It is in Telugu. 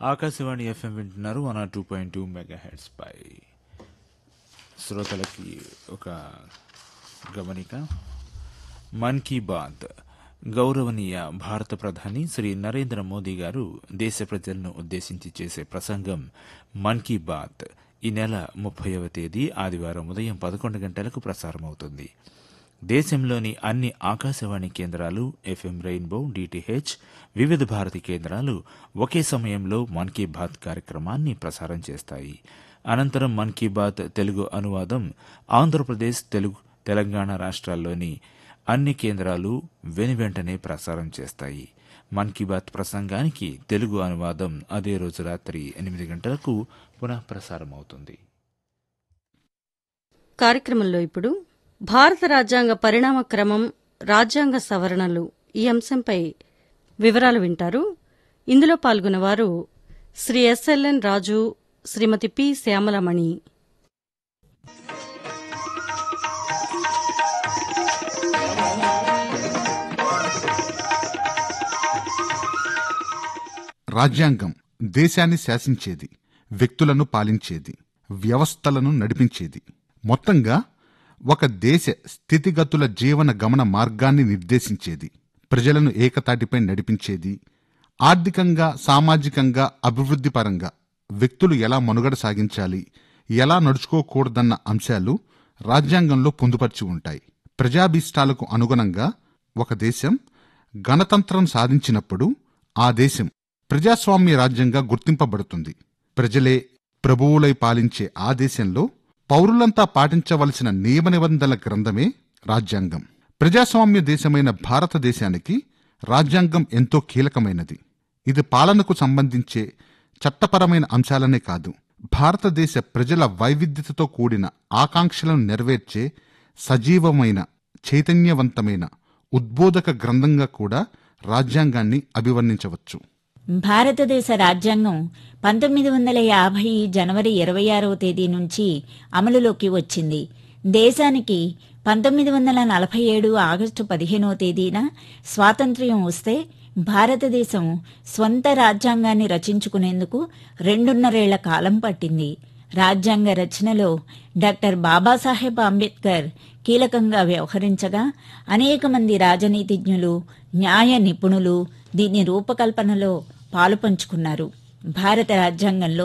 ఆకాశవాణి ఎఫ్ఎం వింటున్నారు 102.2 మెగాహెర్ట్జ్ పై. శ్రోతలకి ఒక గమనిక. మన్ కీ బాత్ గౌరవనీయ భారత ప్రధాని శ్రీ నరేంద్ర మోదీ గారు దేశ ప్రజలను ఉద్దేశించి చేసే ప్రసంగం మన్ కీ బాత్ ఈ నెల 30వ తేదీ ఆదివారం ఉదయం 11 గంటలకు ప్రసారమవుతుంది. దేశంలోని అన్ని ఆకాశవాణి కేంద్రాలు, ఎఫ్ఎం రెయిన్బో, డిటిహెచ్, వివిధ భారతి కేంద్రాలు ఒకే సమయంలో మన్ కీ బాత్ కార్యక్రమాన్ని ప్రసారం చేస్తాయి. అనంతరం మన్ కీ బాత్ తెలుగు అనువాదం ఆంధ్రప్రదేశ్, తెలంగాణ రాష్ట్రాల్లోని అన్ని కేంద్రాలు వెనువెంటనే ప్రసారం చేస్తాయి. మన్ కీ బాత్ ప్రసంగానికి తెలుగు అనువాదం అదే రోజు రాత్రి 8 గంటలకు పునః ప్రసారమవుతుంది. కార్యక్రమంలో ఇప్పుడు భారత రాజ్యాంగ పరిణామ క్రమం, రాజ్యాంగ సవరణలు ఈ అంశంపై వివరాలు వింటారు. ఇందులో పాల్గొన్నవారు శ్రీ ఎస్ఎల్ఎన్ రాజు, శ్రీమతి పి శ్యామలమణి. రాజ్యాంగం దేశాన్ని శాసించేది, వ్యక్తులను పాలించేది, వ్యవస్థలను నడిపించేది. మొత్తంగా ఒక దేశ స్థితిగతుల జీవన గమన మార్గాన్ని నిర్దేశించేది, ప్రజలను ఏకతాటిపై నడిపించేది. ఆర్థికంగా, సామాజికంగా, అభివృద్ధి పరంగా వ్యక్తులు ఎలా మనుగడ సాగించాలి, ఎలా నడుచుకోకూడదన్న అంశాలు రాజ్యాంగంలో పొందుపర్చి ఉంటాయి. ప్రజాభీష్టాలకు అనుగుణంగా ఒక దేశం గణతంత్రం సాధించినప్పుడు ఆ దేశం ప్రజాస్వామ్య రాజ్యంగా గుర్తింపబడుతుంది. ప్రజలే ప్రభువులై పాలించే ఆ దేశంలో పౌరులంతా పాటించవలసిన నియమ నిబంధనల గ్రంథమే రాజ్యాంగం. ప్రజాస్వామ్య దేశమైన భారతదేశానికి రాజ్యాంగం ఎంతో కీలకమైనది. ఇది పాలనకు సంబంధించే చట్టపరమైన అంశాలనే కాదు, భారతదేశ ప్రజల వైవిధ్యతతో కూడిన ఆకాంక్షలను నెరవేర్చే సజీవమైన, చైతన్యవంతమైన ఉద్బోధక గ్రంథంగా కూడా రాజ్యాంగాన్ని అభివర్ణించవచ్చు. భారతదేశ రాజ్యాంగం 1950 జనవరి 26వ తేదీ నుంచి అమలులోకి వచ్చింది. దేశానికి 1947 ఆగస్టు 15వ తేదీన స్వాతంత్ర్యం వస్తే భారతదేశం స్వంత రాజ్యాంగాన్ని రచించుకునేందుకు 2.5 ఏళ్ల కాలం పట్టింది. రాజ్యాంగ రచనలో డాక్టర్ బాబాసాహెబ్ అంబేద్కర్ కీలకంగా వ్యవహరించగా అనేక మంది రాజనీతిజ్ఞులు, న్యాయ నిపుణులు దీని రూపకల్పనలో పాలుపంచుకున్నారు. భారత రాజ్యాంగంలో